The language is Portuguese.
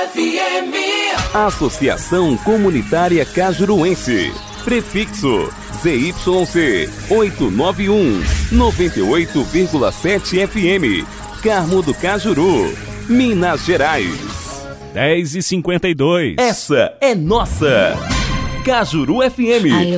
FM. Associação Comunitária Cajuruense. Prefixo ZYC 891 98,7 FM. Carmo do Cajuru, Minas Gerais. 10h52. Essa é nossa Cajuru FM.